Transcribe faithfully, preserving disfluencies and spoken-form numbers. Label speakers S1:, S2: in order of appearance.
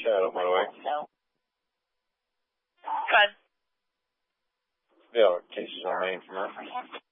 S1: channel, by the way.
S2: So. Good.
S1: Yeah, cases on main from that.